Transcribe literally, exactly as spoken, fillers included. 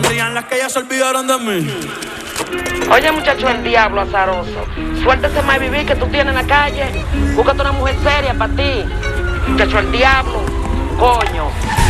rían las que ya se olvidaron de mí. Oye, muchacho, el diablo azaroso. Suéltese más vivir que tú tienes en la calle. Búscate una mujer seria para ti. Muchacho, el diablo. Coño.